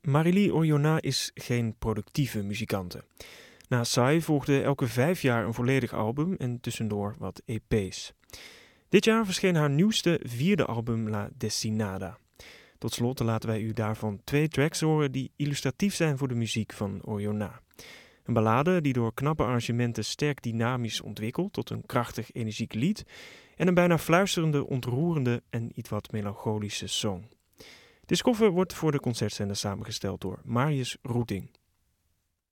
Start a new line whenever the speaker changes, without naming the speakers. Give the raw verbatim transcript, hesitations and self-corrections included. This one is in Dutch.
Marilie Oyonnax is geen productieve muzikante. Na Psy volgde elke vijf jaar een volledig album en tussendoor wat E P's. Dit jaar verscheen haar nieuwste vierde album La Destinada. Tot slot laten wij u daarvan twee tracks horen die illustratief zijn voor de muziek van Oyonnax. Een ballade die door knappe arrangementen sterk dynamisch ontwikkelt tot een krachtig energiek lied en een bijna fluisterende, ontroerende en iets wat melancholische song. Dit koffer wordt voor de concertzender samengesteld door Marius Roeting.